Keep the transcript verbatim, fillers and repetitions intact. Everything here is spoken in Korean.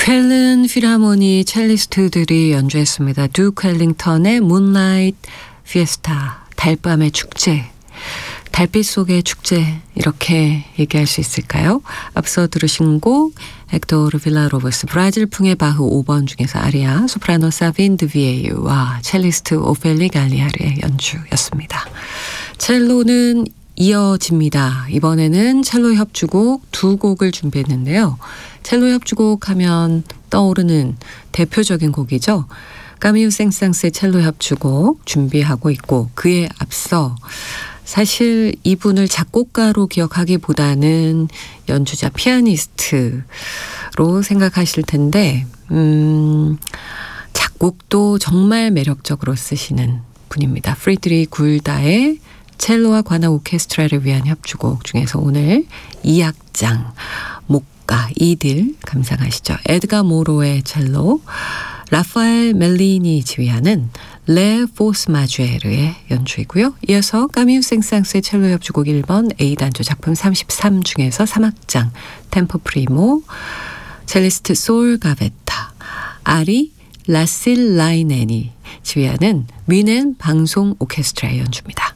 쾰른 필하모니 첼리스트들이 연주했습니다. 두크 앨링턴의 Moonlight Fiesta, 달밤의 축제, 달빛 속의 축제 이렇게 얘기할 수 있을까요? 앞서 들으신 곡 헥토르 빌라로브스 브라질풍의 바흐 오 번 중에서 아리아, 소프라노 사빈 드비에유와 첼리스트 오펠리 갈리아르의 연주였습니다. 첼로는 이어집니다. 이번에는 첼로 협주곡 두 곡을 준비했는데요. 첼로 협주곡 하면 떠오르는 대표적인 곡이죠. 까미유 생상스의 첼로 협주곡 준비하고 있고, 그에 앞서 사실 이분을 작곡가로 기억하기보다는 연주자 피아니스트로 생각하실 텐데 음, 작곡도 정말 매력적으로 쓰시는 분입니다. 프리드리 굴다의 첼로와 관악 오케스트라를 위한 협주곡 중에서 오늘 이 악장 목가 이딜 감상하시죠. 에드가 모로의 첼로, 라파엘 멜리니 지휘하는 레 포스 마주에르의 연주이고요. 이어서 까미유 생상스의 첼로 협주곡 일 번 A단조 작품 삼십삼 중에서 삼 악장 템포 프리모, 첼리스트 솔 가베타, 아리 라실라이네니 지휘하는 위넨 방송 오케스트라의 연주입니다.